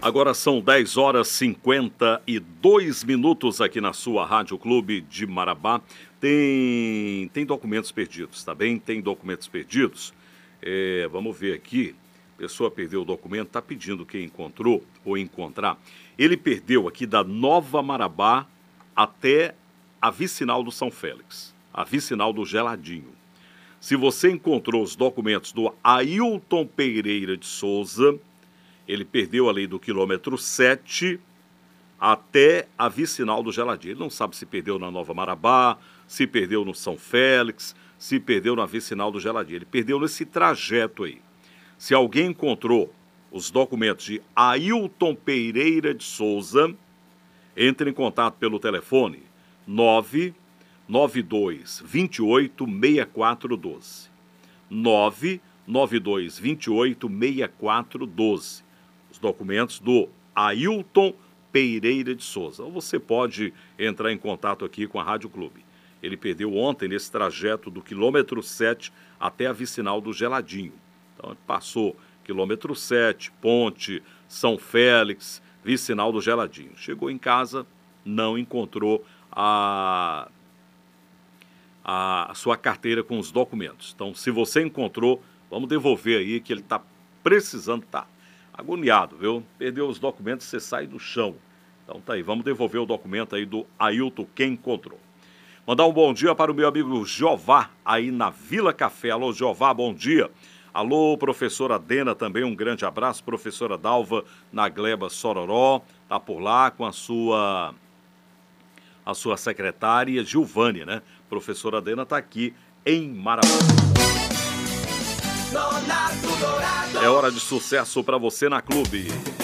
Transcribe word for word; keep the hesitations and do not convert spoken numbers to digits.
Agora são dez horas e cinquenta e dois minutos aqui na sua Rádio Clube de Marabá. Tem, tem documentos perdidos, tá bem? Tem documentos perdidos. É, vamos ver aqui. A pessoa perdeu o documento, está pedindo quem encontrou ou encontrar. Ele perdeu aqui da Nova Marabá até a vicinal do São Félix, a vicinal do Geladinho. Se você encontrou os documentos do Ailton Pereira de Souza, ele perdeu ali do quilômetro sete até a vicinal do Geladinho. Ele não sabe se perdeu na Nova Marabá, se perdeu no São Félix, se perdeu na vicinal do Geladinho. Ele perdeu nesse trajeto aí. Se alguém encontrou os documentos de Ailton Pereira de Souza, entre em contato pelo telefone nove nove dois, dois oito, seis quatro um dois. nove nove dois, dois oito, seis quatro um dois. Os documentos do Ailton Pereira de Souza. Ou você pode entrar em contato aqui com a Rádio Clube. Ele perdeu ontem nesse trajeto do quilômetro sete até a vicinal do Geladinho. Então ele passou quilômetro sete, Ponte, São Félix, vicinal do Geladinho. Chegou em casa, não encontrou a, a sua carteira com os documentos. Então, se você encontrou, vamos devolver aí, que ele está precisando, está agoniado, viu? Perdeu os documentos, você sai do chão. Então tá aí, vamos devolver o documento aí do Ailton, quem encontrou. Mandar um bom dia para o meu amigo Jová, aí na Vila Café. Alô, Jová, bom dia. Alô, professora Dena, também um grande abraço. Professora Dalva, na Gleba Sororó, tá por lá com a sua, a sua secretária Gilvânia, né? Professora Dena tá aqui em Marabá. É hora de sucesso para você na Clube.